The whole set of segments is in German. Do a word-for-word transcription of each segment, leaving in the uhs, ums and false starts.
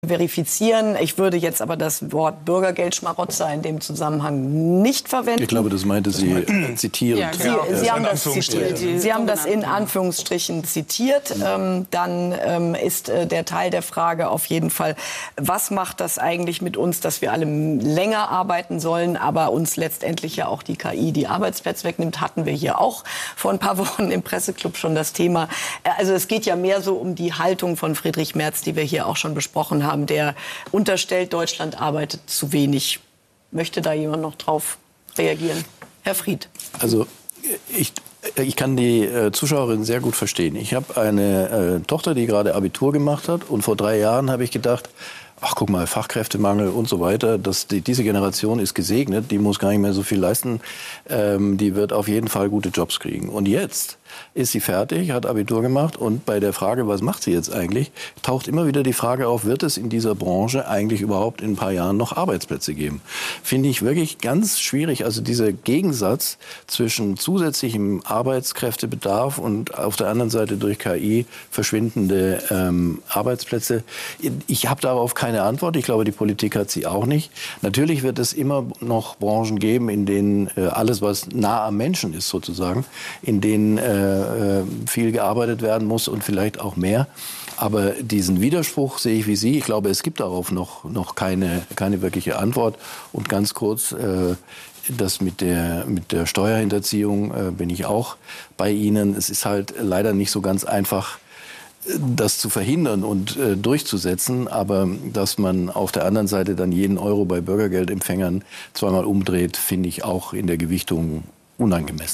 verifizieren. Ich würde jetzt aber das Wort Bürgergeldschmarotzer in dem Zusammenhang nicht verwenden. Ich glaube, das meinte Sie zitieren. Ja, Sie, genau. Sie Ja, haben das zitiert. Sie haben das in Anführungsstrichen zitiert. Ähm, dann ähm, ist äh, der Teil der Frage auf jeden Fall, was macht das eigentlich mit uns, dass wir alle länger arbeiten sollen, aber uns letztendlich ja auch die K I die Arbeitsplätze wegnimmt, hatten wir hier auch vor ein paar Wochen im Presseclub schon das Thema. Also es geht ja mehr so um die Haltung von Friedrich Merz, die wir hier auch schon besprochen haben, der unterstellt, Deutschland arbeitet zu wenig. Möchte da jemand noch drauf reagieren? Herr Fried. Also ich, ich kann die äh, Zuschauerin sehr gut verstehen. Ich habe eine äh, Tochter, die gerade Abitur gemacht hat. Und vor drei Jahren habe ich gedacht, ach guck mal, Fachkräftemangel und so weiter. Das, die, diese Generation ist gesegnet, die muss gar nicht mehr so viel leisten. Ähm, die wird auf jeden Fall gute Jobs kriegen. Und jetzt ist sie fertig, hat Abitur gemacht und bei der Frage, was macht sie jetzt eigentlich, taucht immer wieder die Frage auf, wird es in dieser Branche eigentlich überhaupt in ein paar Jahren noch Arbeitsplätze geben? Finde ich wirklich ganz schwierig. Also dieser Gegensatz zwischen zusätzlichem Arbeitskräftebedarf und auf der anderen Seite durch K I verschwindende ähm, Arbeitsplätze. Ich habe darauf keine Antwort. Ich glaube, die Politik hat sie auch nicht. Natürlich wird es immer noch Branchen geben, in denen äh, alles, was nah am Menschen ist sozusagen, in denen äh, viel gearbeitet werden muss und vielleicht auch mehr. Aber diesen Widerspruch sehe ich wie Sie. Ich glaube, es gibt darauf noch, noch keine, keine wirkliche Antwort. Und ganz kurz, äh, das mit der, mit der Steuerhinterziehung äh, bin ich auch bei Ihnen. Es ist halt leider nicht so ganz einfach, das zu verhindern und äh, durchzusetzen. Aber dass man auf der anderen Seite dann jeden Euro bei Bürgergeldempfängern zweimal umdreht, finde ich auch in der Gewichtung unangemessen.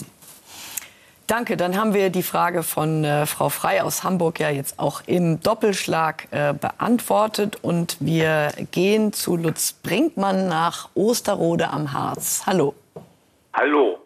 Danke, dann haben wir die Frage von äh, Frau Frey aus Hamburg ja jetzt auch im Doppelschlag äh, beantwortet. Und wir gehen zu Lutz Brinkmann nach Osterode am Harz. Hallo. Hallo.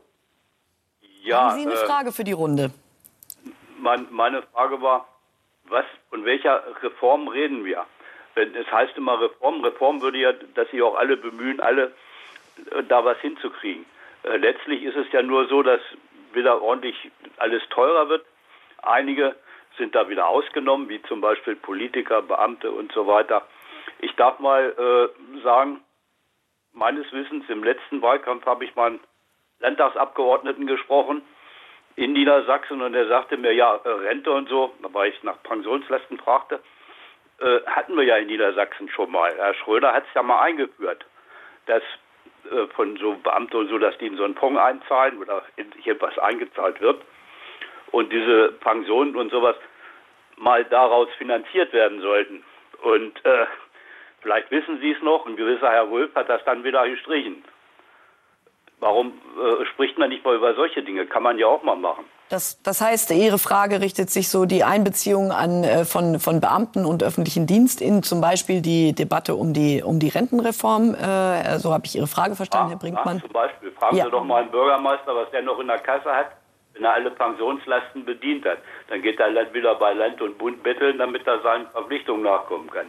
Ja, haben Sie eine äh, Frage für die Runde? Mein, meine Frage war, was, von welcher Reform reden wir? Wenn es heißt immer Reform, Reform würde ja, dass sich auch alle bemühen, alle äh, da was hinzukriegen. Äh, letztlich ist es ja nur so, dass wieder ordentlich alles teurer wird. Einige sind da wieder ausgenommen, wie zum Beispiel Politiker, Beamte und so weiter. Ich darf mal äh, sagen, meines Wissens im letzten Wahlkampf habe ich mal einen Landtagsabgeordneten gesprochen in Niedersachsen und er sagte mir, ja, Rente und so, weil ich nach Pensionslasten fragte, äh, hatten wir ja in Niedersachsen schon mal. Herr Schröder hat es ja mal eingeführt, dass von so Beamten und so, dass die in so einen Fonds einzahlen oder hier was eingezahlt wird und diese Pensionen und sowas mal daraus finanziert werden sollten. Und äh, vielleicht wissen Sie es noch, ein gewisser Herr Wulff hat das dann wieder gestrichen. Warum äh, spricht man nicht mal über solche Dinge? Kann man ja auch mal machen. Das, das heißt, Ihre Frage richtet sich so die Einbeziehung an, äh, von, von Beamten und öffentlichen Dienst in zum Beispiel die Debatte um die, um die Rentenreform. Äh, so habe ich Ihre Frage verstanden, ah, Herr Brinkmann. Ah, zum Beispiel. Fragen ja. Sie doch mal einen Bürgermeister, was der noch in der Kasse hat, wenn er alle Pensionslasten bedient hat. Dann geht er dann wieder bei Land und Bund betteln, damit er seinen Verpflichtungen nachkommen kann.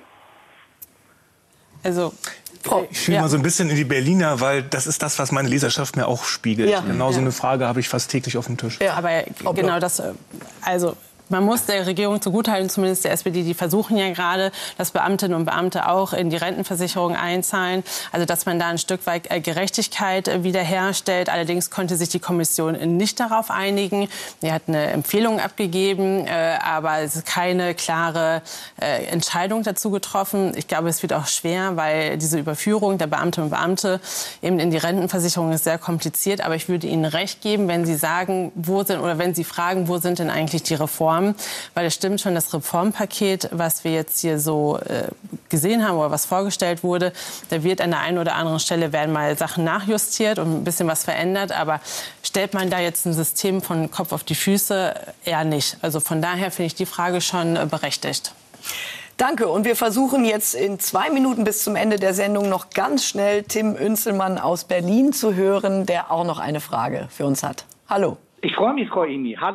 Also, Frau, ich fühle ja. mal so ein bisschen in die Berliner, weil das ist das, was meine Leserschaft mir auch spiegelt. Ja. Genau so ja. eine Frage habe ich fast täglich auf dem Tisch. Ja, aber Frau genau das, also man muss der Regierung zugutehalten, zumindest der S P D, die versuchen ja gerade, dass Beamtinnen und Beamte auch in die Rentenversicherung einzahlen. Also dass man da ein Stück weit Gerechtigkeit wiederherstellt. Allerdings konnte sich die Kommission nicht darauf einigen. Sie hat eine Empfehlung abgegeben, aber es ist keine klare Entscheidung dazu getroffen. Ich glaube, es wird auch schwer, weil diese Überführung der Beamtinnen und Beamte eben in die Rentenversicherung ist sehr kompliziert. Aber ich würde Ihnen recht geben, wenn Sie sagen, wo sind oder wenn Sie fragen, wo sind denn eigentlich die Reformen? Weil es stimmt schon, das Reformpaket, was wir jetzt hier so äh, gesehen haben oder was vorgestellt wurde, da wird an der einen oder anderen Stelle werden mal Sachen nachjustiert und ein bisschen was verändert. Aber stellt man da jetzt ein System von Kopf auf die Füße? Eher nicht. Also von daher finde ich die Frage schon äh, berechtigt. Danke. Und wir versuchen jetzt in zwei Minuten bis zum Ende der Sendung noch ganz schnell Tim Unzelmann aus Berlin zu hören, der auch noch eine Frage für uns hat. Hallo. Ich freue mich, Frau Imi. Hallo.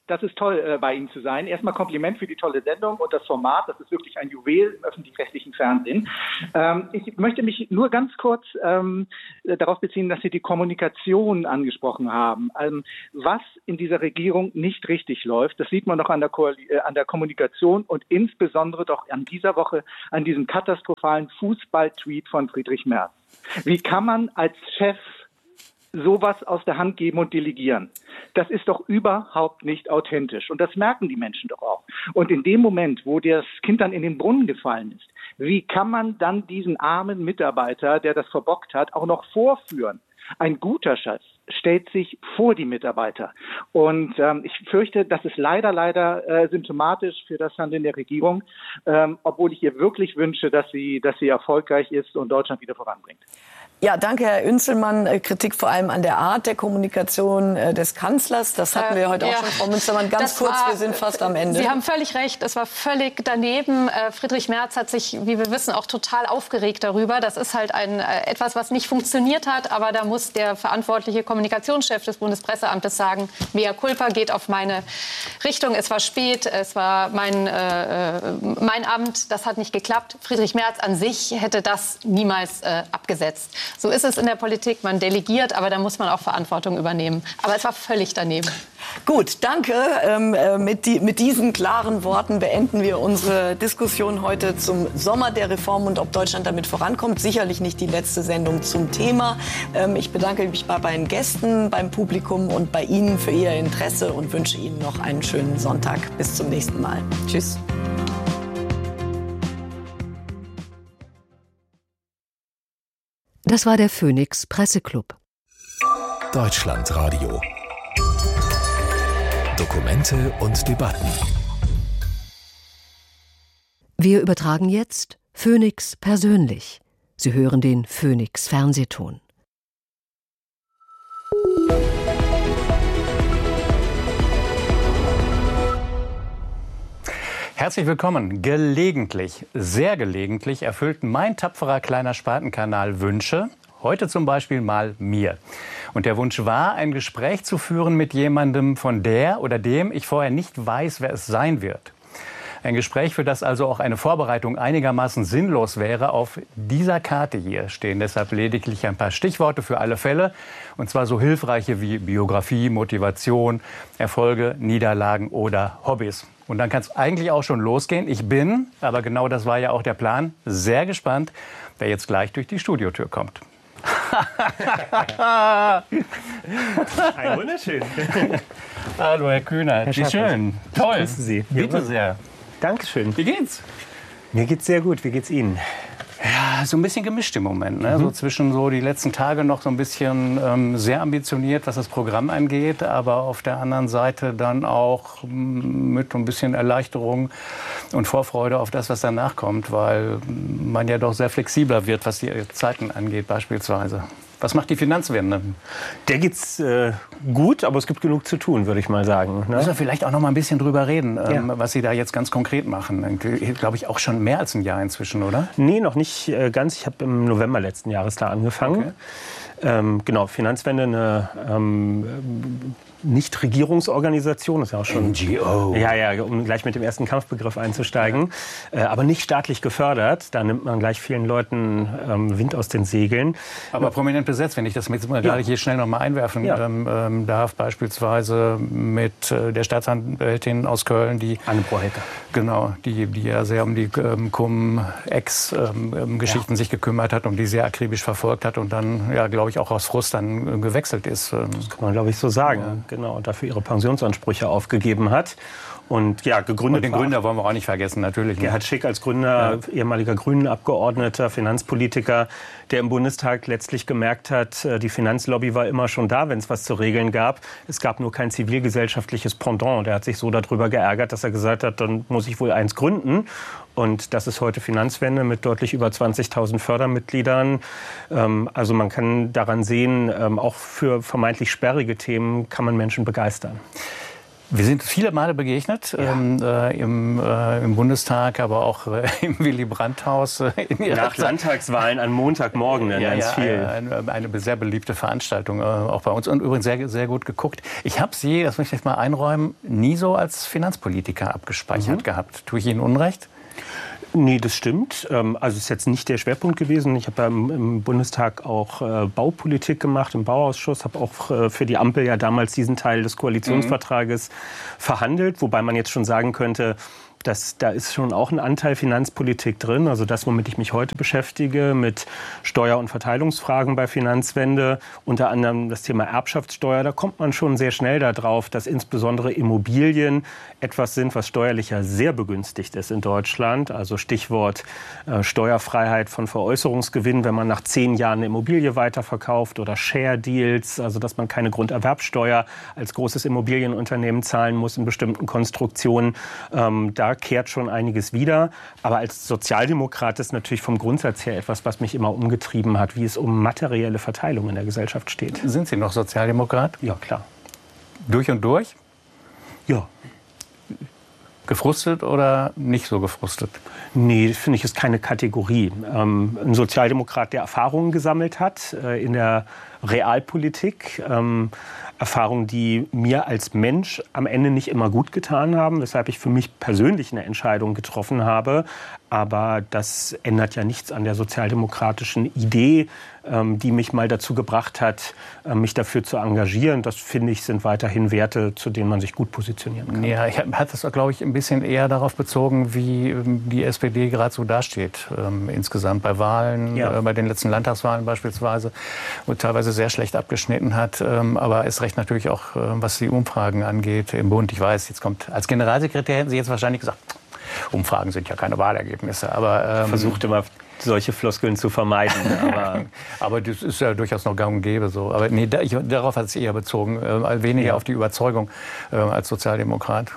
das ist toll, äh, bei Ihnen zu sein. Erstmal Kompliment für die tolle Sendung und das Format. Das ist wirklich ein Juwel im öffentlich-rechtlichen Fernsehen. Ähm, ich möchte mich nur ganz kurz ähm, darauf beziehen, dass Sie die Kommunikation angesprochen haben. Ähm, was in dieser Regierung nicht richtig läuft, das sieht man doch an der, Ko- äh, an der Kommunikation und insbesondere doch an dieser Woche an diesem katastrophalen Fußball-Tweet von Friedrich Merz. Wie kann man als Chef sowas aus der Hand geben und delegieren? Das ist doch überhaupt nicht authentisch. Und das merken die Menschen doch auch. Und in dem Moment, wo das Kind dann in den Brunnen gefallen ist, wie kann man dann diesen armen Mitarbeiter, der das verbockt hat, auch noch vorführen? Ein guter Schatz stellt sich vor die Mitarbeiter. Und ähm, ich fürchte, das ist leider, leider äh, symptomatisch für das Handeln der Regierung, ähm, obwohl ich ihr wirklich wünsche, dass sie, dass sie erfolgreich ist und Deutschland wieder voranbringt. Ja, danke, Herr Unzelmann. Kritik vor allem an der Art der Kommunikation äh, des Kanzlers. Das hatten wir heute äh, auch ja. schon, Frau Münstermann. Ganz das kurz, war, wir sind fast am Ende. Sie haben völlig recht, es war völlig daneben. Äh, Friedrich Merz hat sich, wie wir wissen, auch total aufgeregt darüber. Das ist halt ein, äh, etwas, was nicht funktioniert hat. Aber da muss der verantwortliche Kommunikationschef des Bundespresseamtes sagen, mea culpa, geht auf meine Richtung. Es war spät, es war mein, äh, mein Amt, das hat nicht geklappt. Friedrich Merz an sich hätte das niemals äh, abgesetzt. So ist es in der Politik, man delegiert, aber da muss man auch Verantwortung übernehmen. Aber es war völlig daneben. Gut, danke. Ähm, äh, mit, die, mit diesen klaren Worten beenden wir unsere Diskussion heute zum Sommer der Reform und ob Deutschland damit vorankommt. Sicherlich nicht die letzte Sendung zum Thema. Ähm, ich bedanke mich bei meinen Gästen, beim Publikum und bei Ihnen für Ihr Interesse und wünsche Ihnen noch einen schönen Sonntag. Bis zum nächsten Mal. Tschüss. Das war der Phoenix Presseclub. Deutschlandradio. Dokumente und Debatten. Wir übertragen jetzt Phoenix persönlich. Sie hören den Phoenix Fernsehton. Herzlich willkommen. Gelegentlich, sehr gelegentlich erfüllt mein tapferer kleiner Spatenkanal Wünsche. Heute zum Beispiel mal mir. Und der Wunsch war, ein Gespräch zu führen mit jemandem, von der oder dem ich vorher nicht weiß, wer es sein wird. Ein Gespräch, für das also auch eine Vorbereitung einigermaßen sinnlos wäre. Auf dieser Karte hier stehen deshalb lediglich ein paar Stichworte für alle Fälle. Und zwar so hilfreiche wie Biografie, Motivation, Erfolge, Niederlagen oder Hobbys. Und dann kann es eigentlich auch schon losgehen. Ich bin, aber genau das war ja auch der Plan, sehr gespannt, wer jetzt gleich durch die Studiotür kommt. Ein wunderschön. Hallo, Herr Kühnert. Wie schön. Toll. Grüßen Sie. Bitte sehr. Dankeschön. Wie geht's? Mir geht's sehr gut. Wie geht's Ihnen? Ja, so ein bisschen gemischt im Moment. Ne? Mhm. So zwischen so die letzten Tage noch so ein bisschen ähm, sehr ambitioniert, was das Programm angeht. Aber auf der anderen Seite dann auch m, mit ein bisschen Erleichterung und Vorfreude auf das, was danach kommt. Weil man ja doch sehr flexibler wird, was die Zeiten angeht beispielsweise. Was macht die Finanzwende? Der geht's äh, gut, aber es gibt genug zu tun, würde ich mal sagen. Ne? Müssen wir vielleicht auch noch mal ein bisschen drüber reden, ähm, ja. was Sie da jetzt ganz konkret machen. Glaube ich auch schon mehr als ein Jahr inzwischen, oder? Nee, noch nicht äh, ganz. Ich habe im November letzten Jahres da angefangen. Okay. Ähm, genau, Finanzwende, eine ähm, Nichtregierungsorganisation, ist ja auch schon N G O. Ja, ja, um gleich mit dem ersten Kampfbegriff einzusteigen, ja. äh, aber nicht staatlich gefördert. Da nimmt man gleich vielen Leuten ähm, Wind aus den Segeln. Aber prominent besetzt, wenn ich das jetzt mal ja. gerade hier schnell noch mal einwerfen ja. ähm, ähm, darf, beispielsweise mit äh, der Staatsanwältin aus Köln, die Anne Prohecker. Genau, die, die ja sehr um die ähm, Cum-Ex-Geschichten ähm, ja. sich gekümmert hat und die sehr akribisch verfolgt hat und dann, ja, glaube ich, auch aus Frust dann äh, gewechselt ist. Ähm. Das kann man, glaube ich, so sagen. Ja. Genau, und dafür ihre Pensionsansprüche aufgegeben hat. Und ja, gegründet. Und den Gründer wollen wir auch nicht vergessen, natürlich. Gerhard Schick als Gründer, ja. ehemaliger Grünen-Abgeordneter, Finanzpolitiker, der im Bundestag letztlich gemerkt hat, die Finanzlobby war immer schon da, wenn es was zu regeln gab. Es gab nur kein zivilgesellschaftliches Pendant. Und er hat sich so darüber geärgert, dass er gesagt hat, dann muss ich wohl eins gründen. Und das ist heute Finanzwende mit deutlich über zwanzigtausend Fördermitgliedern. Also man kann daran sehen, auch für vermeintlich sperrige Themen kann man Menschen begeistern. Wir sind viele Male begegnet, ja. ähm, äh, im, äh, im Bundestag, aber auch äh, im Willy-Brandt-Haus. Äh, Nach Landtagswahlen an Montagmorgen dann ja, ganz ja, viel. Eine, eine sehr beliebte Veranstaltung, äh, auch bei uns. Und übrigens sehr, sehr gut geguckt. Ich habe Sie, das möchte ich jetzt mal einräumen, nie so als Finanzpolitiker abgespeichert mhm. gehabt. Tue ich Ihnen Unrecht? Nee, das stimmt. Also es ist jetzt nicht der Schwerpunkt gewesen. Ich habe ja im Bundestag auch Baupolitik gemacht, im Bauausschuss, habe auch für die Ampel ja damals diesen Teil des Koalitionsvertrages mhm. verhandelt, wobei man jetzt schon sagen könnte, dass, da ist schon auch ein Anteil Finanzpolitik drin. Also das, womit ich mich heute beschäftige, mit Steuer- und Verteilungsfragen bei Finanzwende, unter anderem das Thema Erbschaftssteuer, da kommt man schon sehr schnell darauf, dass insbesondere Immobilien etwas sind, was steuerlich ja sehr begünstigt ist in Deutschland. Also Stichwort äh, Steuerfreiheit von Veräußerungsgewinn, wenn man nach zehn Jahren eine Immobilie weiterverkauft, oder Share Deals, also dass man keine Grunderwerbsteuer als großes Immobilienunternehmen zahlen muss in bestimmten Konstruktionen. Ähm, da kehrt schon einiges wieder. Aber als Sozialdemokrat ist natürlich vom Grundsatz her etwas, was mich immer umgetrieben hat, wie es um materielle Verteilung in der Gesellschaft steht. Sind Sie noch Sozialdemokrat? Ja, klar. Durch und durch? Ja. Gefrustet oder nicht so gefrustet? Nee, finde ich, ist keine Kategorie. Ähm, ein Sozialdemokrat, der Erfahrungen gesammelt hat äh, in der Realpolitik, ähm, Erfahrungen, die mir als Mensch am Ende nicht immer gut getan haben, weshalb ich für mich persönlich eine Entscheidung getroffen habe. Aber das ändert ja nichts an der sozialdemokratischen Idee, ähm, die mich mal dazu gebracht hat, äh, mich dafür zu engagieren. Das, finde ich, sind weiterhin Werte, zu denen man sich gut positionieren kann. Ja, ich habe das, glaube ich, ein bisschen eher darauf bezogen, wie ähm, die S P D gerade so dasteht. Ähm, insgesamt bei Wahlen, ja. äh, bei den letzten Landtagswahlen beispielsweise, wo teilweise sehr schlecht abgeschnitten hat. Ähm, aber es recht natürlich auch, äh, was die Umfragen angeht im Bund. Ich weiß, jetzt kommt als Generalsekretär, hätten Sie jetzt wahrscheinlich gesagt, Umfragen sind ja keine Wahlergebnisse. Aber ähm, versucht immer, solche Floskeln zu vermeiden. Aber, aber das ist ja durchaus noch gang und gäbe so. Aber nee, da, ich, darauf hat es eher bezogen, äh, weniger ja. auf die Überzeugung äh, als Sozialdemokrat.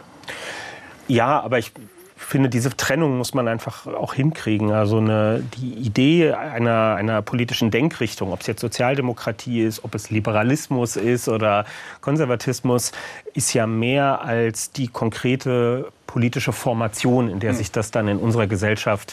Ja, aber ich finde, diese Trennung muss man einfach auch hinkriegen. Also eine, die Idee einer, einer politischen Denkrichtung, ob es jetzt Sozialdemokratie ist, ob es Liberalismus ist oder Konservatismus, ist ja mehr als die konkrete politische Formation, in der sich das dann in unserer Gesellschaft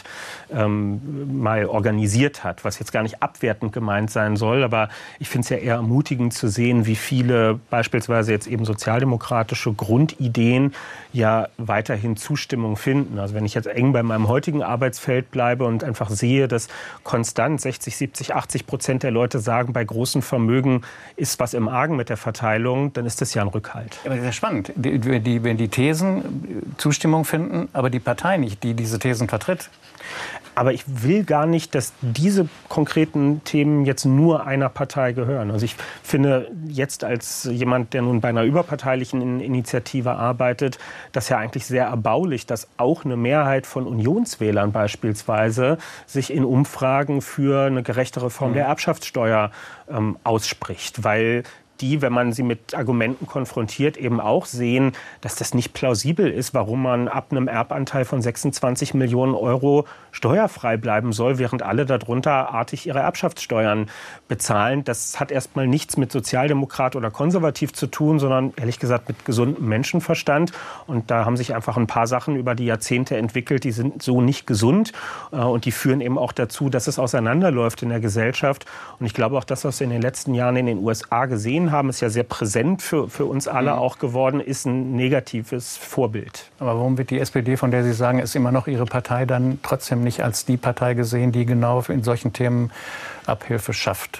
ähm, mal organisiert hat, was jetzt gar nicht abwertend gemeint sein soll, aber ich finde es ja eher ermutigend zu sehen, wie viele beispielsweise jetzt eben sozialdemokratische Grundideen ja weiterhin Zustimmung finden. Also wenn ich jetzt eng bei meinem heutigen Arbeitsfeld bleibe und einfach sehe, dass konstant sechzig, siebzig, achtzig Prozent der Leute sagen, bei großen Vermögen ist was im Argen mit der Verteilung, dann ist das ja ein Rückhalt. Aber das ist ja spannend, die, die, wenn die Thesen Zustimmung finden, aber die Partei nicht, die diese Thesen vertritt. Aber ich will gar nicht, dass diese konkreten Themen jetzt nur einer Partei gehören. Also ich finde jetzt als jemand, der nun bei einer überparteilichen Initiative arbeitet, das ja eigentlich sehr erbaulich, dass auch eine Mehrheit von Unionswählern beispielsweise sich in Umfragen für eine gerechtere Form mhm. der Erbschaftssteuer ähm, ausspricht. Weil die, wenn man sie mit Argumenten konfrontiert, eben auch sehen, dass das nicht plausibel ist, warum man ab einem Erbanteil von sechsundzwanzig Millionen Euro steuerfrei bleiben soll, während alle darunter artig ihre Erbschaftssteuern bezahlen. Das hat erstmal nichts mit Sozialdemokrat oder konservativ zu tun, sondern ehrlich gesagt mit gesundem Menschenverstand. Und da haben sich einfach ein paar Sachen über die Jahrzehnte entwickelt, die sind so nicht gesund. Und die führen eben auch dazu, dass es auseinanderläuft in der Gesellschaft. Und ich glaube auch, das, was wir in den letzten Jahren in den U S A gesehen haben, ist ja sehr präsent für, für uns alle mhm. auch geworden, ist ein negatives Vorbild. Aber warum wird die S P D, von der Sie sagen, ist immer noch Ihre Partei, dann trotzdem nicht als die Partei gesehen, die genau in solchen Themen Abhilfe schafft?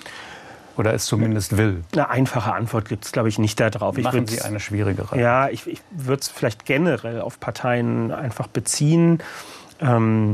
Oder es zumindest will? Eine einfache Antwort gibt es, glaube ich, nicht darauf. Ich Machen Sie eine schwierigere? Ja, ich, ich würde es vielleicht generell auf Parteien einfach beziehen. Ähm,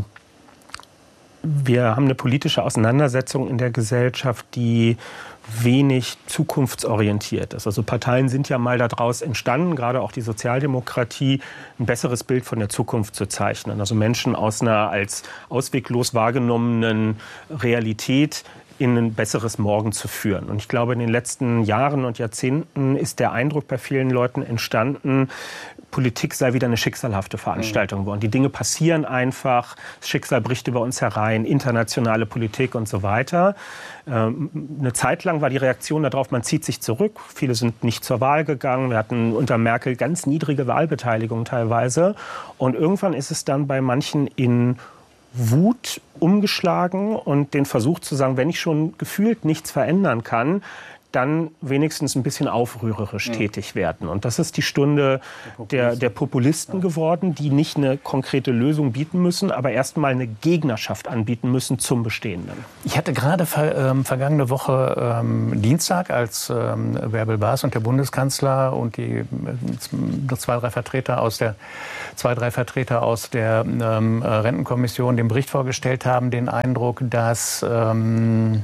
wir haben eine politische Auseinandersetzung in der Gesellschaft, die wenig zukunftsorientiert ist. Also Parteien sind ja mal daraus entstanden, gerade auch die Sozialdemokratie, ein besseres Bild von der Zukunft zu zeichnen. Also Menschen aus einer als ausweglos wahrgenommenen Realität in ein besseres Morgen zu führen. Und ich glaube, in den letzten Jahren und Jahrzehnten ist der Eindruck bei vielen Leuten entstanden, Politik sei wieder eine schicksalhafte Veranstaltung geworden. Die Dinge passieren einfach, das Schicksal bricht über uns herein, internationale Politik und so weiter. Ähm, eine Zeit lang war die Reaktion darauf, man zieht sich zurück. Viele sind nicht zur Wahl gegangen. Wir hatten unter Merkel ganz niedrige Wahlbeteiligung teilweise. Und irgendwann ist es dann bei manchen in Wut umgeschlagen und den Versuch zu sagen, wenn ich schon gefühlt nichts verändern kann, dann wenigstens ein bisschen aufrührerisch tätig werden. Und das ist die Stunde der, der Populisten geworden, die nicht eine konkrete Lösung bieten müssen, aber erst mal eine Gegnerschaft anbieten müssen zum Bestehenden. Ich hatte gerade ver, ähm, vergangene Woche ähm, Dienstag, als ähm, Bärbel Baas und der Bundeskanzler und die äh, zwei, drei Vertreter aus der, zwei, drei Vertreter aus der ähm, Rentenkommission den Bericht vorgestellt haben, den Eindruck, dass ähm,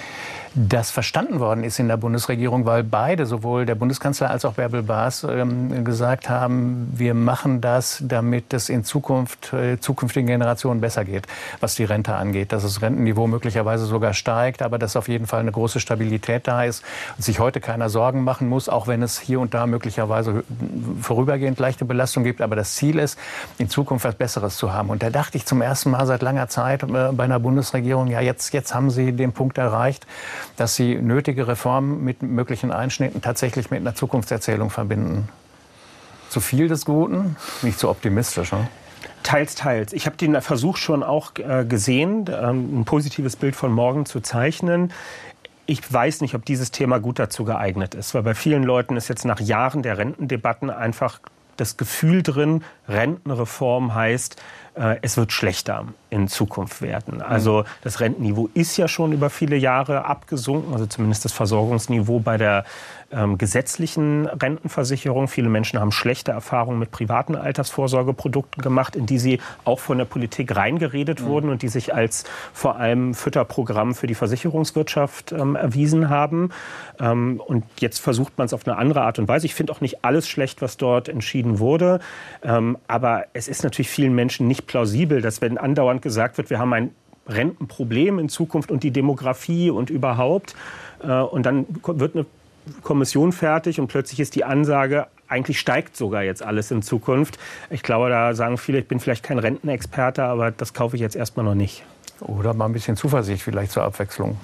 das verstanden worden ist in der Bundesregierung, weil beide, sowohl der Bundeskanzler als auch Bärbel Baas, ähm, gesagt haben, wir machen das, damit es in Zukunft, äh, zukünftigen Generationen besser geht, was die Rente angeht. Dass das Rentenniveau möglicherweise sogar steigt, aber dass auf jeden Fall eine große Stabilität da ist und sich heute keiner Sorgen machen muss, auch wenn es hier und da möglicherweise vorübergehend leichte Belastung gibt. Aber das Ziel ist, in Zukunft was Besseres zu haben. Und da dachte ich zum ersten Mal seit langer Zeit äh, bei einer Bundesregierung, ja, jetzt, jetzt haben sie den Punkt erreicht, dass sie nötige Reformen mit möglichen Einschnitten tatsächlich mit einer Zukunftserzählung verbinden. Zu viel des Guten? Nicht zu optimistisch, ne? Teils, teils. Ich habe den Versuch schon auch äh, gesehen, äh, ein positives Bild von morgen zu zeichnen. Ich weiß nicht, ob dieses Thema gut dazu geeignet ist, weil bei vielen Leuten ist jetzt nach Jahren der Rentendebatten einfach das Gefühl drin, Rentenreform heißt, äh, es wird schlechter in Zukunft werden. Also das Rentenniveau ist ja schon über viele Jahre abgesunken, also zumindest das Versorgungsniveau bei der ähm, gesetzlichen Rentenversicherung. Viele Menschen haben schlechte Erfahrungen mit privaten Altersvorsorgeprodukten gemacht, in die sie auch von der Politik reingeredet mhm. wurden und die sich als vor allem Fütterprogramm für die Versicherungswirtschaft ähm, erwiesen haben. Ähm, und jetzt versucht man es auf eine andere Art und Weise. Ich finde auch nicht alles schlecht, was dort entschieden wurde. Ähm, aber es ist natürlich vielen Menschen nicht plausibel, dass wenn andauernd gesagt wird, wir haben ein Rentenproblem in Zukunft und die Demografie und überhaupt. Äh, und dann wird eine Kommission fertig und plötzlich ist die Ansage, eigentlich steigt sogar jetzt alles in Zukunft. Ich glaube, da sagen viele, ich bin vielleicht kein Rentenexperte, aber das kaufe ich jetzt erstmal noch nicht. Oder mal ein bisschen Zuversicht vielleicht zur Abwechslung.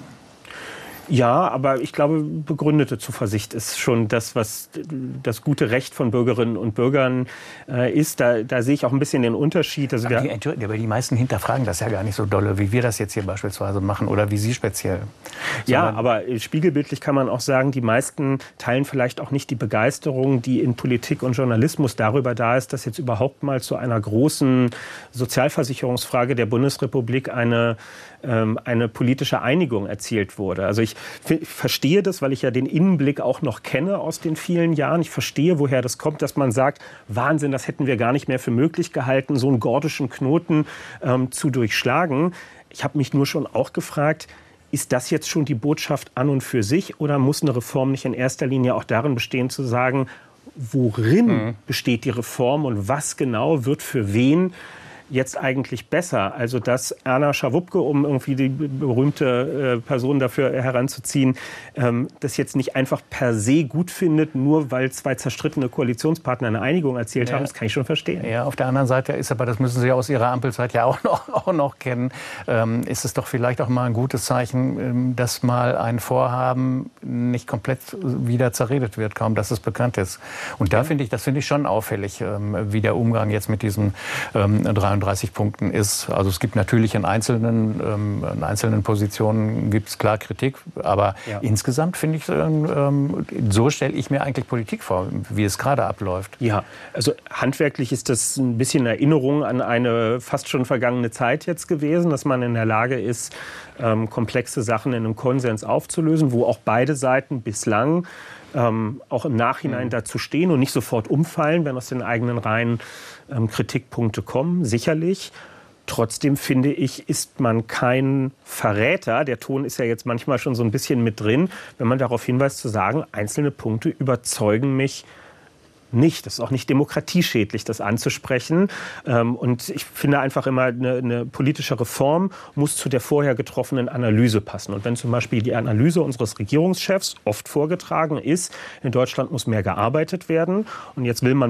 Ja, aber ich glaube, begründete Zuversicht ist schon das, was das gute Recht von Bürgerinnen und Bürgern äh, ist. Da, da sehe ich auch ein bisschen den Unterschied. Also aber, die, aber die meisten hinterfragen das ja gar nicht so dolle, wie wir das jetzt hier beispielsweise machen oder wie Sie speziell. Ja, aber spiegelbildlich kann man auch sagen, die meisten teilen vielleicht auch nicht die Begeisterung, die in Politik und Journalismus darüber da ist, dass jetzt überhaupt mal zu einer großen Sozialversicherungsfrage der Bundesrepublik eine eine politische Einigung erzielt wurde. Also ich, ich verstehe das, weil ich ja den Innenblick auch noch kenne aus den vielen Jahren. Ich verstehe, woher das kommt, dass man sagt, Wahnsinn, das hätten wir gar nicht mehr für möglich gehalten, so einen gordischen Knoten ähm, zu durchschlagen. Ich habe mich nur schon auch gefragt, ist das jetzt schon die Botschaft an und für sich oder muss eine Reform nicht in erster Linie auch darin bestehen, zu sagen, worin mhm. besteht die Reform und was genau wird für wen jetzt eigentlich besser? Also, dass Erna Schawuppke, um irgendwie die berühmte äh, Person dafür heranzuziehen, ähm, das jetzt nicht einfach per se gut findet, nur weil zwei zerstrittene Koalitionspartner eine Einigung erzielt ja. haben, das kann ich schon verstehen. Ja, auf der anderen Seite ist aber, das müssen Sie aus Ihrer Ampelzeit ja auch noch, auch noch kennen, ähm, ist es doch vielleicht auch mal ein gutes Zeichen, ähm, dass mal ein Vorhaben nicht komplett wieder zerredet wird, kaum dass es bekannt ist. Und da ja. finde ich, das finde ich schon auffällig, ähm, wie der Umgang jetzt mit diesen ähm, dreiunddreißig Punkten ist. Also es gibt natürlich in einzelnen, ähm, in einzelnen Positionen gibt es klar Kritik, aber ja. insgesamt finde ich, ähm, so stelle ich mir eigentlich Politik vor, wie es gerade abläuft. Ja, also handwerklich ist das ein bisschen Erinnerung an eine fast schon vergangene Zeit jetzt gewesen, dass man in der Lage ist, ähm, komplexe Sachen in einem Konsens aufzulösen, wo auch beide Seiten bislang Ähm, auch im Nachhinein mhm. dazu stehen und nicht sofort umfallen, wenn aus den eigenen Reihen ähm, Kritikpunkte kommen, sicherlich. Trotzdem finde ich, ist man kein Verräter. Der Ton ist ja jetzt manchmal schon so ein bisschen mit drin, wenn man darauf hinweist zu sagen, einzelne Punkte überzeugen mich nicht. Das ist auch nicht demokratieschädlich, das anzusprechen. Und ich finde einfach immer, eine, eine politische Reform muss zu der vorher getroffenen Analyse passen. Und wenn zum Beispiel die Analyse unseres Regierungschefs oft vorgetragen ist, in Deutschland muss mehr gearbeitet werden und jetzt will man mit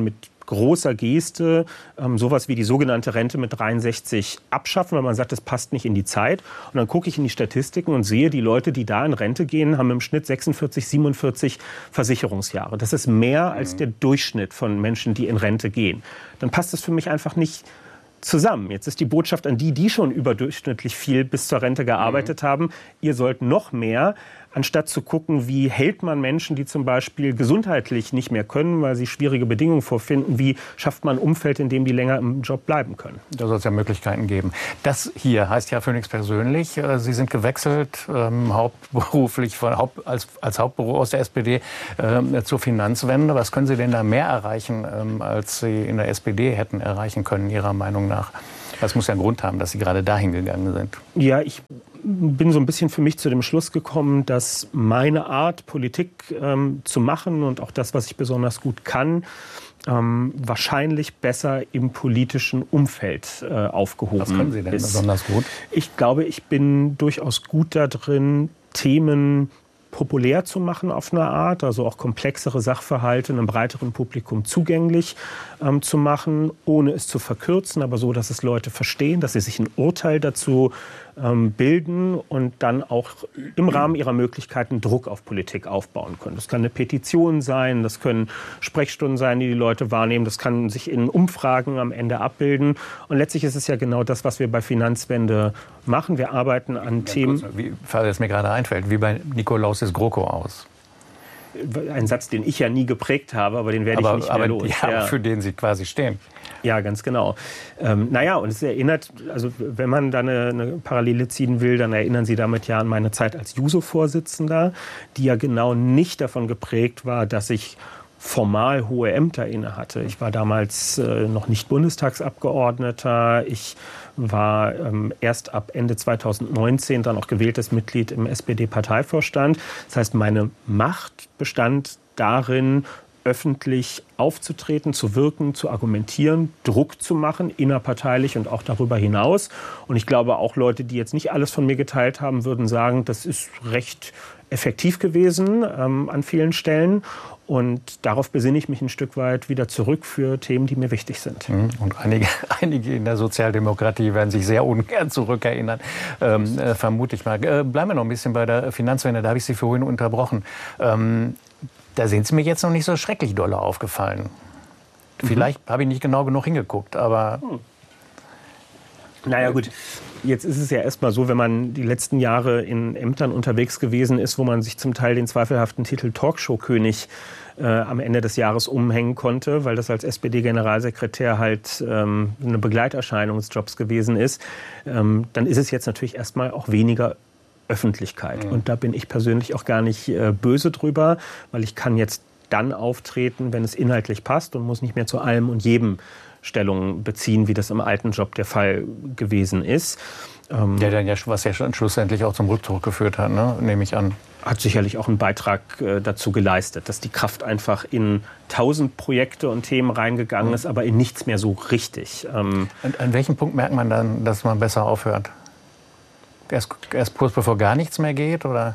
großer Geste ähm, sowas wie die sogenannte Rente mit dreiundsechzig abschaffen, weil man sagt, das passt nicht in die Zeit. Und dann gucke ich in die Statistiken und sehe, die Leute, die da in Rente gehen, haben im Schnitt sechsundvierzig, siebenundvierzig Versicherungsjahre. Das ist mehr als der Durchschnitt von Menschen, die in Rente gehen. Dann passt das für mich einfach nicht zusammen. Jetzt ist die Botschaft an die, die schon überdurchschnittlich viel bis zur Rente gearbeitet mhm. haben, ihr sollt noch mehr, anstatt zu gucken, wie hält man Menschen, die zum Beispiel gesundheitlich nicht mehr können, weil sie schwierige Bedingungen vorfinden, wie schafft man ein Umfeld, in dem die länger im Job bleiben können. Da soll es ja Möglichkeiten geben. Das hier heißt ja Phoenix persönlich. Sie sind gewechselt, ähm, hauptberuflich von, Haupt, als, als Hauptberuf aus der S P D äh, zur Finanzwende. Was können Sie denn da mehr erreichen, ähm, als Sie in der S P D hätten erreichen können, Ihrer Meinung nach? Das muss ja einen Grund haben, dass Sie gerade dahin gegangen sind. Ja, ich bin so ein bisschen für mich zu dem Schluss gekommen, dass meine Art, Politik ähm, zu machen und auch das, was ich besonders gut kann, ähm, wahrscheinlich besser im politischen Umfeld äh, aufgehoben ist. Was können Sie denn ist. besonders gut? Ich glaube, ich bin durchaus gut da drin, Themen populär zu machen auf eine Art, also auch komplexere Sachverhalte einem breiteren Publikum zugänglich ähm, zu machen, ohne es zu verkürzen, aber so, dass es Leute verstehen, dass sie sich ein Urteil dazu ähm, bilden und dann auch im Rahmen ihrer Möglichkeiten Druck auf Politik aufbauen können. Das kann eine Petition sein, das können Sprechstunden sein, die die Leute wahrnehmen, das kann sich in Umfragen am Ende abbilden. Und letztlich ist es ja genau das, was wir bei Finanzwende machen. Wir arbeiten an Ganz Themen... Kurz, wie es mir gerade einfällt, wie bei Nikolaus GroKo aus. Ein Satz, den ich ja nie geprägt habe, aber den werde aber, ich nicht mehr aber, los. Ja, ja. Aber für den Sie quasi stehen. Ja, ganz genau. Ähm, naja, und es erinnert, also wenn man da eine, eine Parallele ziehen will, dann erinnern Sie damit ja an meine Zeit als Juso-Vorsitzender, die ja genau nicht davon geprägt war, dass ich formal hohe Ämter inne hatte. Ich war damals äh, noch nicht Bundestagsabgeordneter. Ich war ähm, erst ab Ende zweitausendneunzehn dann auch gewähltes Mitglied im S P D-Parteivorstand. Das heißt, meine Macht bestand darin, öffentlich aufzutreten, zu wirken, zu argumentieren, Druck zu machen, innerparteilich und auch darüber hinaus. Und ich glaube, auch Leute, die jetzt nicht alles von mir geteilt haben, würden sagen, das ist recht effektiv gewesen ähm, an vielen Stellen. Und darauf besinne ich mich ein Stück weit wieder zurück für Themen, die mir wichtig sind. Und einige, einige in der Sozialdemokratie werden sich sehr ungern zurückerinnern, ähm, äh, vermute ich mal. Äh, bleiben wir noch ein bisschen bei der Finanzwende, da habe ich Sie vorhin unterbrochen. Ähm, da sind Sie mir jetzt noch nicht so schrecklich doll aufgefallen. Vielleicht mhm. habe ich nicht genau genug hingeguckt, aber... Hm. Naja gut, jetzt ist es ja erstmal so, wenn man die letzten Jahre in Ämtern unterwegs gewesen ist, wo man sich zum Teil den zweifelhaften Titel Talkshow-König äh, am Ende des Jahres umhängen konnte, weil das als S P D-Generalsekretär halt ähm, eine Begleiterscheinung des Jobs gewesen ist, ähm, dann ist es jetzt natürlich erstmal auch weniger Öffentlichkeit. Mhm. Und da bin ich persönlich auch gar nicht äh, böse drüber, weil ich kann jetzt dann auftreten, wenn es inhaltlich passt und muss nicht mehr zu allem und jedem Stellung beziehen, wie das im alten Job der Fall gewesen ist. Ähm, der dann ja, was ja schon schlussendlich auch zum Rückzug geführt hat, ne? Nehme ich an. Hat sicherlich auch einen Beitrag äh, dazu geleistet, dass die Kraft einfach in tausend Projekte und Themen reingegangen mhm. ist, aber in nichts mehr so richtig. Ähm, an, an welchem Punkt merkt man dann, dass man besser aufhört? Erst, erst kurz bevor gar nichts mehr geht, oder?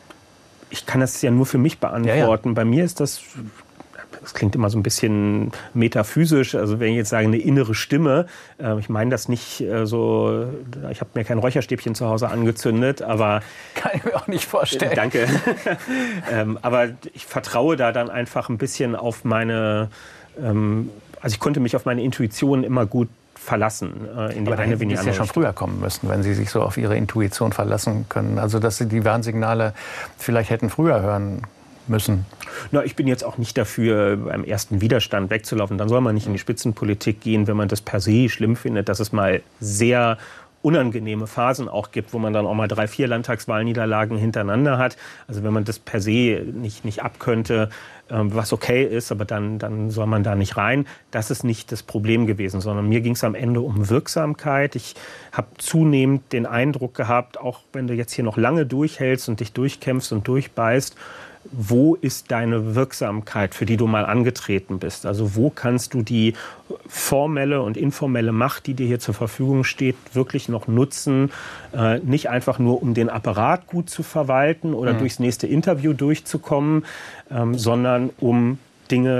Ich kann das ja nur für mich beantworten. Ja, ja. Bei mir ist das... Das klingt immer so ein bisschen metaphysisch, also wenn ich jetzt sage, eine innere Stimme, äh, ich meine das nicht äh, so, ich habe mir kein Räucherstäbchen zu Hause angezündet, aber... Kann ich mir auch nicht vorstellen. Äh, danke. ähm, aber ich vertraue da dann einfach ein bisschen auf meine, ähm, also ich konnte mich auf meine Intuition immer gut verlassen. Äh, in die aber eine wie es ja schon früher kommen müssten, wenn Sie sich so auf Ihre Intuition verlassen können. Also dass Sie die Warnsignale vielleicht hätten früher hören müssen. Na, ich bin jetzt auch nicht dafür, beim ersten Widerstand wegzulaufen. Dann soll man nicht in die Spitzenpolitik gehen, wenn man das per se schlimm findet, dass es mal sehr unangenehme Phasen auch gibt, wo man dann auch mal drei, vier Landtagswahlniederlagen hintereinander hat. Also wenn man das per se nicht, nicht abkönnte, was okay ist, aber dann, dann soll man da nicht rein. Das ist nicht das Problem gewesen, sondern mir ging es am Ende um Wirksamkeit. Ich habe zunehmend den Eindruck gehabt, auch wenn du jetzt hier noch lange durchhältst und dich durchkämpfst und durchbeißt, wo ist deine Wirksamkeit, für die du mal angetreten bist? Also wo kannst du die formelle und informelle Macht, die dir hier zur Verfügung steht, wirklich noch nutzen? Äh, nicht einfach nur, um den Apparat gut zu verwalten oder mhm. durchs nächste Interview durchzukommen, ähm, sondern um Dinge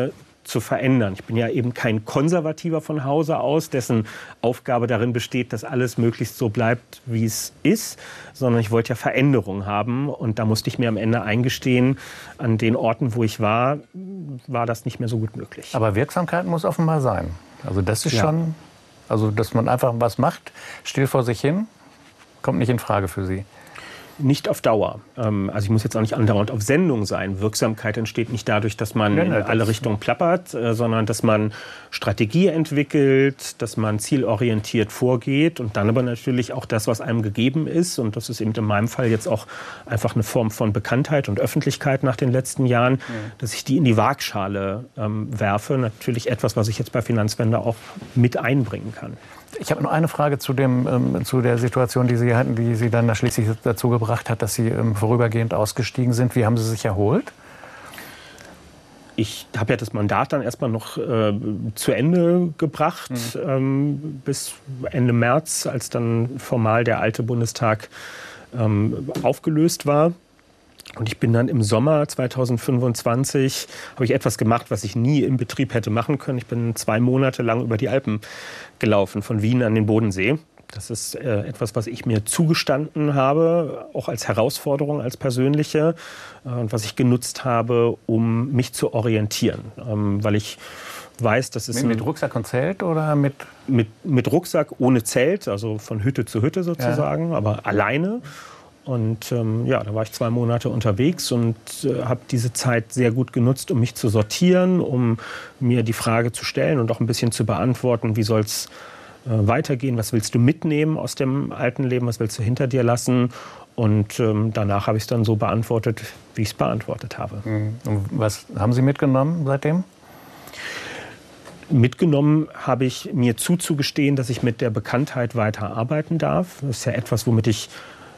zu verändern. Ich bin ja eben kein Konservativer von Hause aus, dessen Aufgabe darin besteht, dass alles möglichst so bleibt, wie es ist, sondern ich wollte ja Veränderung haben. Und da musste ich mir am Ende eingestehen, an den Orten, wo ich war, war das nicht mehr so gut möglich. Aber Wirksamkeit muss offenbar sein. Also das ist ja schon, also dass man einfach was macht, still vor sich hin, kommt nicht in Frage für Sie. Nicht auf Dauer. Also ich muss jetzt auch nicht andauernd auf Sendung sein. Wirksamkeit entsteht nicht dadurch, dass man in alle Richtungen plappert, sondern dass man Strategie entwickelt, dass man zielorientiert vorgeht und dann aber natürlich auch das, was einem gegeben ist. Und das ist eben in meinem Fall jetzt auch einfach eine Form von Bekanntheit und Öffentlichkeit nach den letzten Jahren, ja, dass ich die in die Waagschale ähm, werfe. Natürlich etwas, was ich jetzt bei Finanzwende auch mit einbringen kann. Ich habe noch eine Frage zu, dem, ähm, zu der Situation, die Sie hatten, die Sie dann schließlich dazu gebracht hat, dass Sie ähm, vorübergehend ausgestiegen sind. Wie haben Sie sich erholt? Ich habe ja das Mandat dann erstmal noch äh, zu Ende gebracht, mhm. ähm, bis Ende März, als dann formal der alte Bundestag ähm, aufgelöst war. Und ich bin dann im Sommer zweitausendfünfundzwanzig, habe ich etwas gemacht, was ich nie im Betrieb hätte machen können. Ich bin zwei Monate lang über die Alpen gelaufen, von Wien an den Bodensee. Das ist äh, etwas, was ich mir zugestanden habe, auch als Herausforderung, als persönliche, äh, und was ich genutzt habe, um mich zu orientieren. Ähm, weil ich weiß, das ist... Mit, mit Rucksack und Zelt oder mit... Mit, mit Rucksack ohne Zelt, also von Hütte zu Hütte sozusagen, ja, aber alleine. Und ähm, ja, da war ich zwei Monate unterwegs und äh, habe diese Zeit sehr gut genutzt, um mich zu sortieren, um mir die Frage zu stellen und auch ein bisschen zu beantworten, wie soll es äh, weitergehen, was willst du mitnehmen aus dem alten Leben, was willst du hinter dir lassen? Und ähm, danach habe ich es dann so beantwortet, wie ich es beantwortet habe. Und was haben Sie mitgenommen seitdem? Mitgenommen habe ich mir zuzugestehen, dass ich mit der Bekanntheit weiter arbeiten darf. Das ist ja etwas, womit ich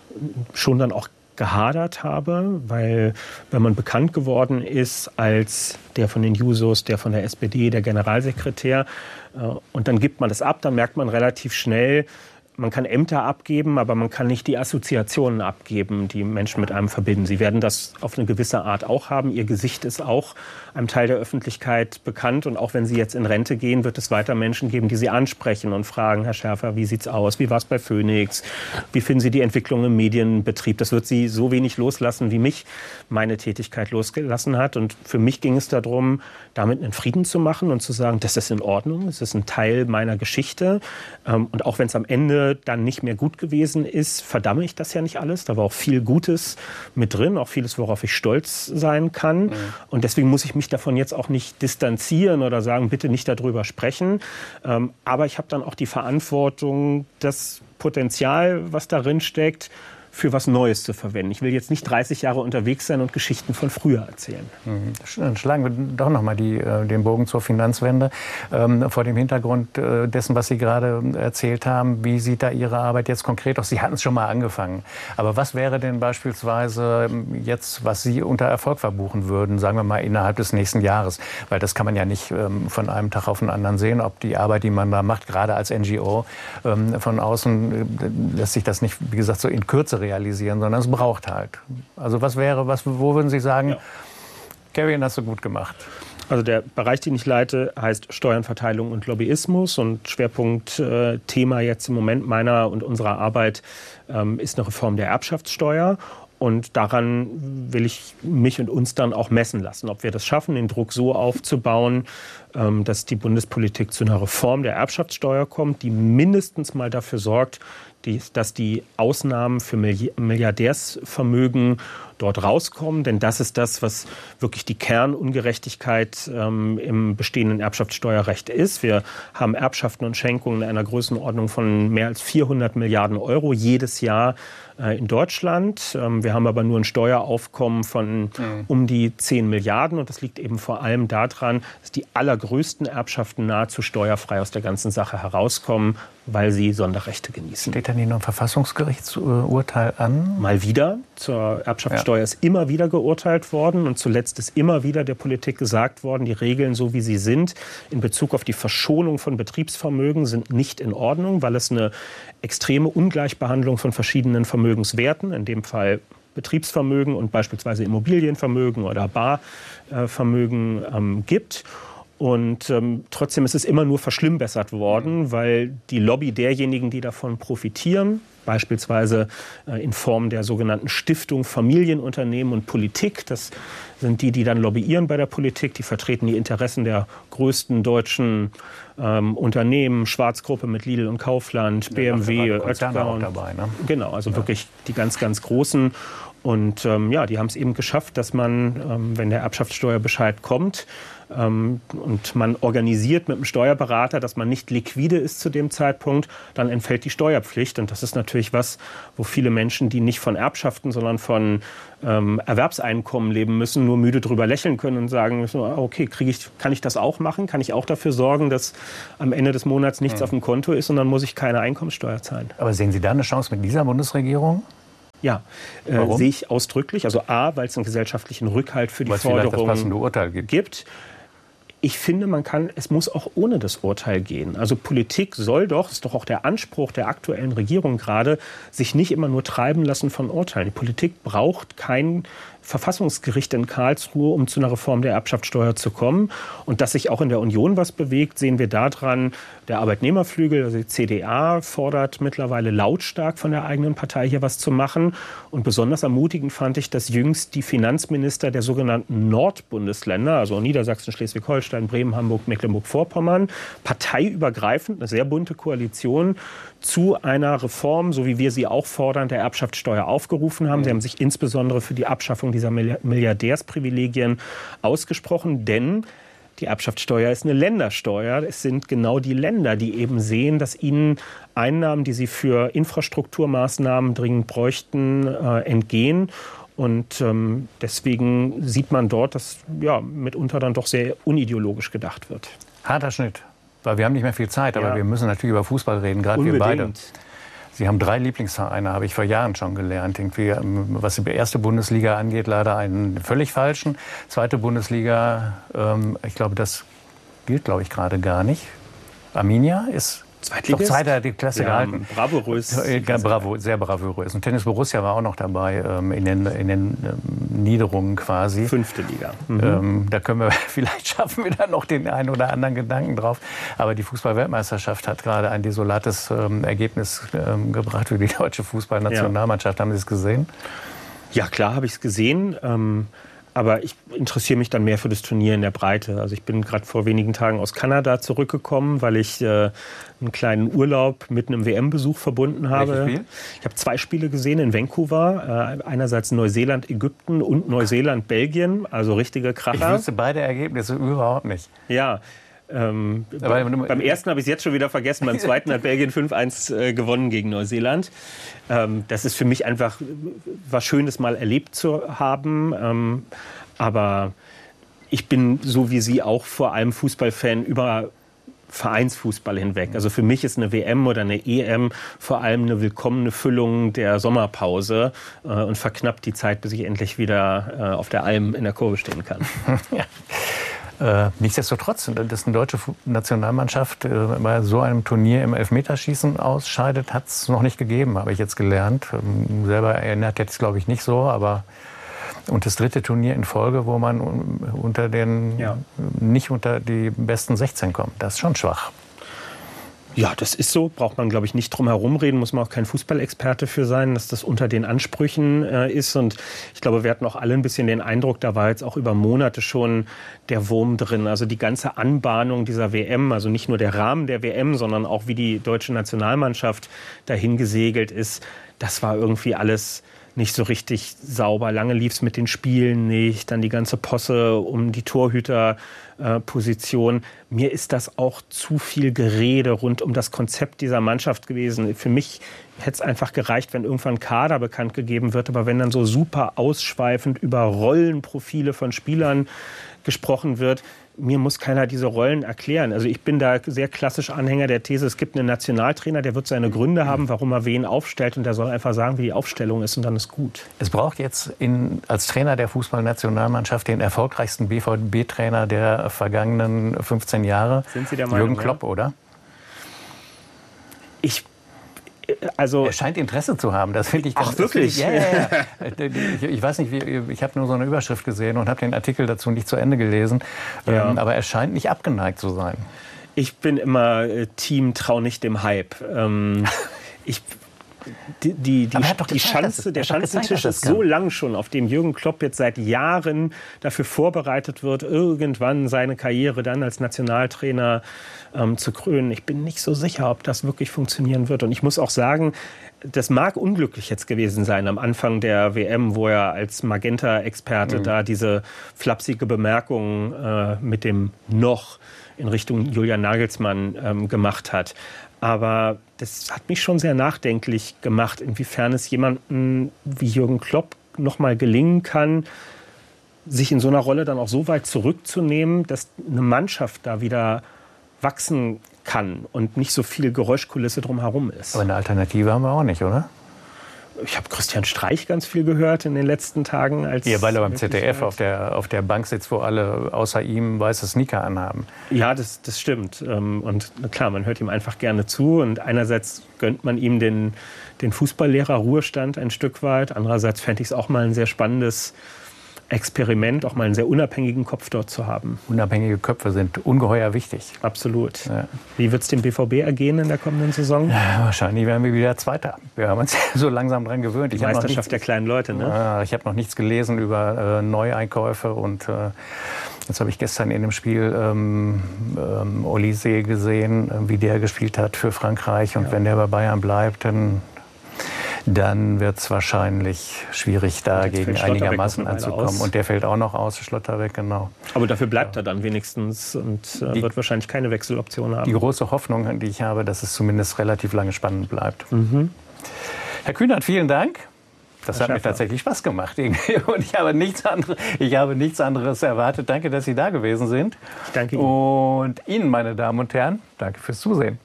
schon dann auch gehadert habe, weil wenn man bekannt geworden ist als der von den Jusos, der von der S P D, der Generalsekretär, äh, und dann gibt man das ab, dann merkt man relativ schnell, man kann Ämter abgeben, aber man kann nicht die Assoziationen abgeben, die Menschen mit einem verbinden. Sie werden das auf eine gewisse Art auch haben. Ihr Gesicht ist auch einem Teil der Öffentlichkeit bekannt. Und auch wenn Sie jetzt in Rente gehen, wird es weiter Menschen geben, die Sie ansprechen und fragen, Herr Schärfer, wie sieht's aus? Wie war es bei Phoenix? Wie finden Sie die Entwicklung im Medienbetrieb? Das wird Sie so wenig loslassen, wie mich meine Tätigkeit losgelassen hat. Und für mich ging es darum, damit einen Frieden zu machen und zu sagen, das ist in Ordnung, das ist ein Teil meiner Geschichte. Und auch wenn es am Ende dann nicht mehr gut gewesen ist, verdamme ich das ja nicht alles. Da war auch viel Gutes mit drin, auch vieles, worauf ich stolz sein kann. Mhm. Und deswegen muss ich mich davon jetzt auch nicht distanzieren oder sagen, bitte nicht darüber sprechen. Ähm, aber ich habe dann auch die Verantwortung, das Potenzial, was darin steckt, für was Neues zu verwenden. Ich will jetzt nicht dreißig Jahre unterwegs sein und Geschichten von früher erzählen. Dann schlagen wir doch noch mal die, den Bogen zur Finanzwende. Ähm, vor dem Hintergrund dessen, was Sie gerade erzählt haben, wie sieht da Ihre Arbeit jetzt konkret aus? Sie hatten es schon mal angefangen. Aber was wäre denn beispielsweise jetzt, was Sie unter Erfolg verbuchen würden, sagen wir mal innerhalb des nächsten Jahres? Weil das kann man ja nicht ähm, von einem Tag auf den anderen sehen, ob die Arbeit, die man da macht, gerade als N G O, ähm, von außen äh, lässt sich das nicht, wie gesagt, so in Kürze realisieren, sondern es braucht halt. Also was wäre, was, wo würden Sie sagen, ja, Kevin, hast du gut gemacht? Also der Bereich, den ich leite, heißt Steuern, Verteilung und Lobbyismus. Und Schwerpunktthema jetzt im Moment meiner und unserer Arbeit ähm, ist eine Reform der Erbschaftssteuer. Und daran will ich mich und uns dann auch messen lassen, ob wir das schaffen, den Druck so aufzubauen, dass die Bundespolitik zu einer Reform der Erbschaftssteuer kommt, die mindestens mal dafür sorgt, dass die Ausnahmen für Milliardärsvermögen dort rauskommen. Denn das ist das, was wirklich die Kernungerechtigkeit ähm, im bestehenden Erbschaftssteuerrecht ist. Wir haben Erbschaften und Schenkungen in einer Größenordnung von mehr als vierhundert Milliarden Euro jedes Jahr äh, in Deutschland. Ähm, wir haben aber nur ein Steueraufkommen von mhm. um die zehn Milliarden. Und das liegt eben vor allem daran, dass die allergrößten Erbschaften nahezu steuerfrei aus der ganzen Sache herauskommen, weil sie Sonderrechte genießen. Steht da nicht noch ein Verfassungsgerichtsurteil an? Mal wieder. Zur Erbschaftssteuer ja. ist immer wieder geurteilt worden. Und zuletzt ist immer wieder der Politik gesagt worden, die Regeln, so wie sie sind, in Bezug auf die Verschonung von Betriebsvermögen sind nicht in Ordnung, weil es eine extreme Ungleichbehandlung von verschiedenen Vermögenswerten, in dem Fall Betriebsvermögen und beispielsweise Immobilienvermögen oder Barvermögen ähm, gibt. Und ähm, trotzdem ist es immer nur verschlimmbessert worden, weil die Lobby derjenigen, die davon profitieren, beispielsweise äh, in Form der sogenannten Stiftung Familienunternehmen und Politik, das sind die, die dann lobbyieren bei der Politik, die vertreten die Interessen der größten deutschen ähm, Unternehmen, Schwarzgruppe mit Lidl und Kaufland, B M W, Oetker auch dabei, ne? Genau, also ja. wirklich die ganz, ganz großen. Und ähm, ja, die haben es eben geschafft, dass man, ähm, wenn der Erbschaftssteuerbescheid kommt, ähm, und man organisiert mit dem Steuerberater, dass man nicht liquide ist zu dem Zeitpunkt, dann entfällt die Steuerpflicht. Und das ist natürlich was, wo viele Menschen, die nicht von Erbschaften, sondern von ähm, Erwerbseinkommen leben müssen, nur müde drüber lächeln können und sagen müssen, okay, kriege ich, kann ich das auch machen? Kann ich auch dafür sorgen, dass am Ende des Monats nichts mhm. auf dem Konto ist und dann muss ich keine Einkommensteuer zahlen? Aber sehen Sie da eine Chance mit dieser Bundesregierung? Ja, äh, sehe ich ausdrücklich. Also A, weil es einen gesellschaftlichen Rückhalt für die Weil's Forderung das passende Urteil gibt. gibt. Ich finde, man kann, es muss auch ohne das Urteil gehen. Also Politik soll doch, ist doch auch der Anspruch der aktuellen Regierung gerade, sich nicht immer nur treiben lassen von Urteilen. Die Politik braucht kein Verfassungsgericht in Karlsruhe, um zu einer Reform der Erbschaftssteuer zu kommen. Und dass sich auch in der Union was bewegt, sehen wir daran, der Arbeitnehmerflügel, also die C D A, fordert mittlerweile lautstark von der eigenen Partei hier was zu machen. Und besonders ermutigend fand ich, dass jüngst die Finanzminister der sogenannten Nordbundesländer, also Niedersachsen, Schleswig-Holstein, Bremen, Hamburg, Mecklenburg-Vorpommern, parteiübergreifend, eine sehr bunte Koalition, zu einer Reform, so wie wir sie auch fordern, der Erbschaftssteuer aufgerufen haben. Sie haben sich insbesondere für die Abschaffung dieser Milliardärsprivilegien ausgesprochen, denn die Erbschaftssteuer ist eine Ländersteuer. Es sind genau die Länder, die eben sehen, dass ihnen Einnahmen, die sie für Infrastrukturmaßnahmen dringend bräuchten, äh, entgehen. Und ähm, deswegen sieht man dort, dass ja, mitunter dann doch sehr unideologisch gedacht wird. Harter Schnitt. Weil wir haben nicht mehr viel Zeit, aber ja. wir müssen natürlich über Fußball reden, gerade wir beide. Sie haben drei Lieblingsvereine, habe ich vor Jahren schon gelernt. Irgendwie, was die erste Bundesliga angeht, leider einen völlig falschen. Zweite Bundesliga, ähm, ich glaube, das gilt, glaube ich, gerade gar nicht. Arminia ist doch zweiter die Klasse ja, gehalten. Bravourös. Äh, bravo, sehr bravourös. Und Tennis Borussia war auch noch dabei ähm, in den, in den ähm, Niederungen quasi. Fünfte Liga. Mhm. Ähm, da können wir, vielleicht schaffen wir da noch den einen oder anderen Gedanken drauf. Aber die Fußball-Weltmeisterschaft hat gerade ein desolates ähm, Ergebnis ähm, gebracht für die deutsche Fußballnationalmannschaft. Ja. Haben Sie es gesehen? Ja, klar habe ich es gesehen. Ähm Aber ich interessiere mich dann mehr für das Turnier in der Breite. Also ich bin gerade vor wenigen Tagen aus Kanada zurückgekommen, weil ich äh, einen kleinen Urlaub mit einem W M-Besuch verbunden habe. Welches Spiel? Ich habe zwei Spiele gesehen in Vancouver. Äh, einerseits Neuseeland, Ägypten und Neuseeland, Belgien. Also richtige Kracher. Ich wüsste beide Ergebnisse überhaupt nicht. Ja. Ähm, bei, beim ersten habe ich es jetzt schon wieder vergessen. Beim zweiten hat Belgien fünf eins äh, gewonnen gegen Neuseeland. Ähm, das ist für mich einfach was Schönes, mal erlebt zu haben. Ähm, aber ich bin, so wie Sie, auch vor allem Fußballfan über Vereinsfußball hinweg. Also für mich ist eine W M oder eine E M vor allem eine willkommene Füllung der Sommerpause äh, und verknappt die Zeit, bis ich endlich wieder äh, auf der Alm in der Kurve stehen kann. Ja. Äh, nichtsdestotrotz, dass eine deutsche Nationalmannschaft äh, bei so einem Turnier im Elfmeterschießen ausscheidet, hat es noch nicht gegeben, habe ich jetzt gelernt. Ähm, selber erinnert jetzt, glaube ich, nicht so, aber und das dritte Turnier in Folge, wo man unter den, ja. nicht unter die besten sechzehn kommt. Das ist schon schwach. Ja, das ist so. Braucht man, glaube ich, nicht drum herum reden. Muss man auch kein Fußballexperte für sein, dass das unter den Ansprüchen äh, ist. Und ich glaube, wir hatten auch alle ein bisschen den Eindruck, da war jetzt auch über Monate schon der Wurm drin. Also die ganze Anbahnung dieser W M, also nicht nur der Rahmen der W M, sondern auch wie die deutsche Nationalmannschaft dahin gesegelt ist, das war irgendwie alles nicht so richtig sauber. Lange lief es mit den Spielen nicht. Dann die ganze Posse um die Torhüterposition. Äh, Mir ist das auch zu viel Gerede rund um das Konzept dieser Mannschaft gewesen. Für mich hätte es einfach gereicht, wenn irgendwann ein Kader bekannt gegeben wird. Aber wenn dann so super ausschweifend über Rollenprofile von Spielern gesprochen wird, mir muss keiner diese Rollen erklären. Also ich bin da sehr klassisch Anhänger der These, es gibt einen Nationaltrainer, der wird seine Gründe haben, warum er wen aufstellt, und der soll einfach sagen, wie die Aufstellung ist, und dann ist gut. Es braucht jetzt in, als Trainer der Fußballnationalmannschaft den erfolgreichsten B V B-Trainer der vergangenen fünfzehn Jahre. Sind Sie der Meinung, Jürgen Klopp, ja? Oder? Ich Also er scheint Interesse zu haben, das finde ich ganz. Ach, wirklich? Ich, ja, ja, ja. Ich, ich weiß nicht, wie, ich habe nur so eine Überschrift gesehen und habe den Artikel dazu nicht zu Ende gelesen. Ja. Ähm, aber er scheint nicht abgeneigt zu sein. Ich bin immer äh, Team Trau nicht dem Hype. Ähm, ich Die, die, die, die Schanze, der Schanzentisch ist so lang schon, auf dem Jürgen Klopp jetzt seit Jahren dafür vorbereitet wird, irgendwann seine Karriere dann als Nationaltrainer ähm, zu krönen. Ich bin nicht so sicher, ob das wirklich funktionieren wird. Und ich muss auch sagen, das mag unglücklich jetzt gewesen sein am Anfang der W M, wo er als Magenta-Experte mhm. da diese flapsige Bemerkung äh, mit dem noch in Richtung Julian Nagelsmann ähm, gemacht hat. Aber das hat mich schon sehr nachdenklich gemacht, inwiefern es jemandem wie Jürgen Klopp noch mal gelingen kann, sich in so einer Rolle dann auch so weit zurückzunehmen, dass eine Mannschaft da wieder wachsen kann und nicht so viel Geräuschkulisse drumherum ist. Aber eine Alternative haben wir auch nicht, oder? Ich habe Christian Streich ganz viel gehört in den letzten Tagen. Als ja, weil er beim Z D F auf der, auf der Bank sitzt, wo alle außer ihm weiße Sneaker anhaben. Ja, das, das stimmt. Und klar, man hört ihm einfach gerne zu. Und einerseits gönnt man ihm den, den Fußballlehrer-Ruhestand ein Stück weit. Andererseits fände ich es auch mal ein sehr spannendes Experiment, auch mal einen sehr unabhängigen Kopf dort zu haben. Unabhängige Köpfe sind ungeheuer wichtig. Absolut. Ja. Wie wird es dem B V B ergehen in der kommenden Saison? Ja, wahrscheinlich werden wir wieder Zweiter. Wir haben uns so langsam dran gewöhnt. Ich Meisterschaft nichts, der kleinen Leute, ne? Ja, ich habe noch nichts gelesen über äh, Neueinkäufe. Und äh, jetzt habe ich gestern in dem Spiel ähm, ähm, Olise gesehen, äh, wie der gespielt hat für Frankreich. Und ja. wenn der bei Bayern bleibt, dann... dann wird es wahrscheinlich schwierig, dagegen einigermaßen anzukommen. Und der fällt auch noch aus, Schlotterbeck, genau. Aber dafür bleibt er dann wenigstens und äh, die, wird wahrscheinlich keine Wechseloption haben. Die große Hoffnung, die ich habe, dass es zumindest relativ lange spannend bleibt. Mhm. Herr Kühnert, vielen Dank. Das hat mir tatsächlich Spaß gemacht. Und ich habe nichts anderes, ich habe nichts anderes erwartet. Danke, dass Sie da gewesen sind. Ich danke Ihnen. Und Ihnen, meine Damen und Herren, danke fürs Zusehen.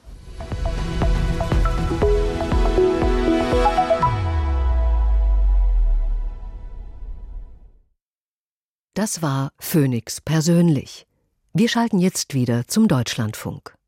Das war Phoenix persönlich. Wir schalten jetzt wieder zum Deutschlandfunk.